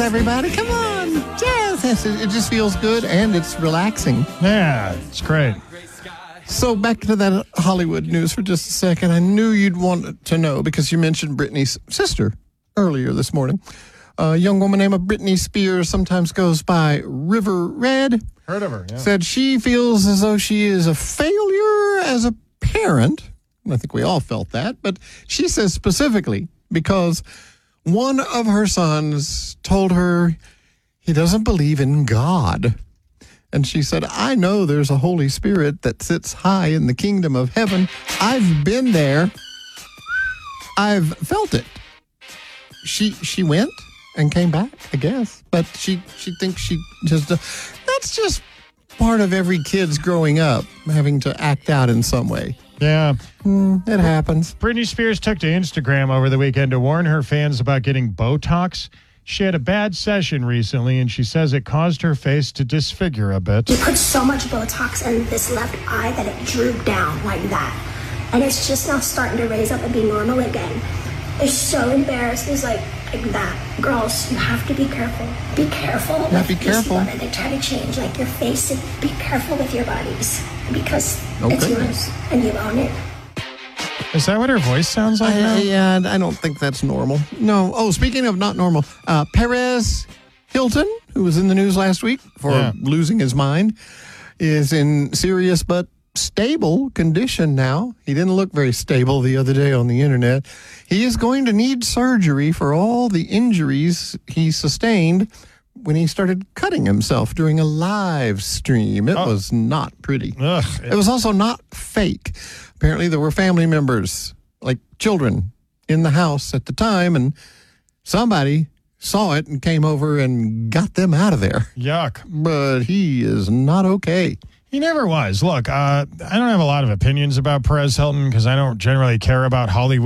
everybody. Come on. Jazz. It just feels good and it's relaxing. Yeah, it's great. So back to that Hollywood news for just a second. I knew you'd want to know because you mentioned Britney's sister earlier this morning. A young woman named Britney Spears, sometimes goes by River Red. Heard of her, yeah. Said she feels as though she is a failure as a parent. I think we all felt that. But she says specifically because one of her sons told her he doesn't believe in God. And she said, I know there's a Holy Spirit that sits high in the kingdom of heaven. I've been there. I've felt it. She went and came back, I guess. But she thinks she just... that's just part of every kid's growing up, having to act out in some way. Yeah. It happens. Britney Spears took to Instagram over the weekend to warn her fans about getting Botox. She had a bad session recently, and she says it caused her face to disfigure a bit. He put so much Botox in this left eye that it drooped down like that. And it's just now starting to raise up and be normal again. It's so embarrassed. He's like that. Girls, you have to be careful. Be careful. Yeah, be careful. And they try to change like your face. And be careful with your bodies because it's yours and you own it. Is that what her voice sounds like now? Yeah, I don't think that's normal. No. Oh, speaking of not normal, Perez Hilton, who was in the news last week for losing his mind, is in serious but stable condition now. He didn't look very stable the other day on the internet. He is going to need surgery for all the injuries he sustained when he started cutting himself during a live stream. It was not pretty. It was also not fake. Apparently there were family members, like children, in the house at the time, and somebody saw it and came over and got them out of there. Yuck. But he is not okay. He never was. Look, I don't have a lot of opinions about Perez Hilton because I don't generally care about Hollywood